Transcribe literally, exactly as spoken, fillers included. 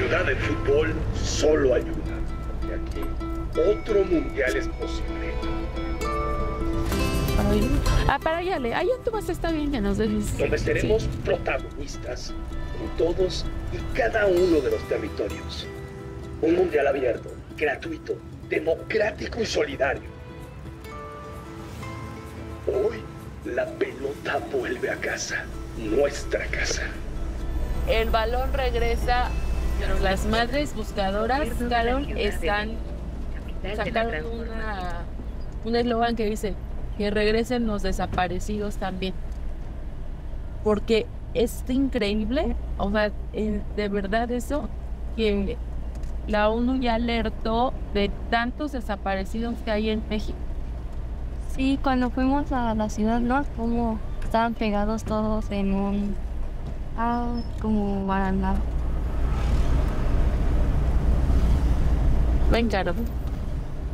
verdad, el fútbol solo hay una. Y aquí, otro mundial es posible. Ay, ah, para allá, allá tú vas a estar bien que nos des. Donde seremos Sí. protagonistas en todos y cada uno de los territorios. Un mundial abierto, gratuito, democrático y solidario. Hoy la pelota vuelve a casa, nuestra casa. El balón regresa, pero las madres buscadoras, Carol, están sacaron una, un eslogan que dice que regresen los desaparecidos también. Porque es increíble, o sea, eh, de verdad eso, que la ONU ya alertó de tantos desaparecidos que hay en México. Sí, cuando fuimos a la ciudad, ¿no? Como estaban pegados todos en un... Ah, como barandal. Ven, Carol.